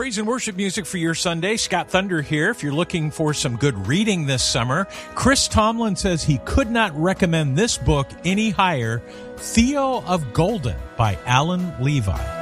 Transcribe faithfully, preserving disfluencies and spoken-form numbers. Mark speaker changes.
Speaker 1: praise and worship music for your Sunday. Scott Thunder here. If you're looking for some good reading this summer, Chris Tomlin says he could not recommend this book any higher, Theo of Golden by Alan Levi.